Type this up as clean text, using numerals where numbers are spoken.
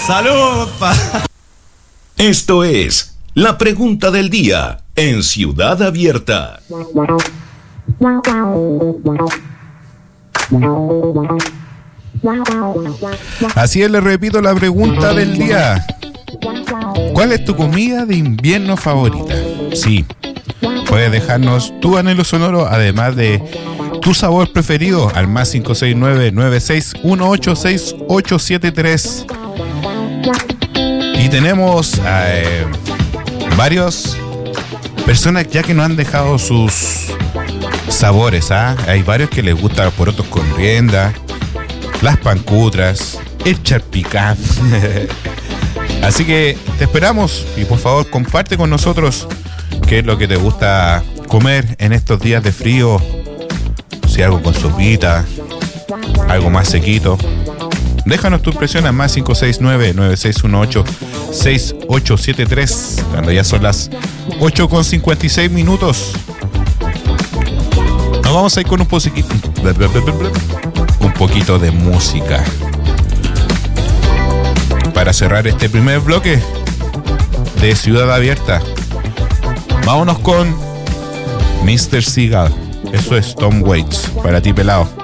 ¡Salud, pa! Esto es la pregunta del día en Ciudad Abierta. Así es, le repito la pregunta del día. ¿Cuál es tu comida de invierno favorita? Sí, puedes dejarnos tu anhelo sonoro, además de tu sabor preferido, al más 569-9618-6873. Y tenemos varias personas ya que nos han dejado sus sabores. Hay varios que les gusta los porotos con rienda, las pancutras, el charpicán. Así que te esperamos y por favor comparte con nosotros qué es lo que te gusta comer en estos días de frío. Si algo con sopita, algo más sequito. Déjanos tu impresión al más 569-9618-6873 cuando ya son las 8:56 minutos. Nos vamos a ir con un poquito de música para cerrar este primer bloque de Ciudad Abierta. Vámonos con Mr. Seagull. Eso es Tom Waits, para ti, pelado.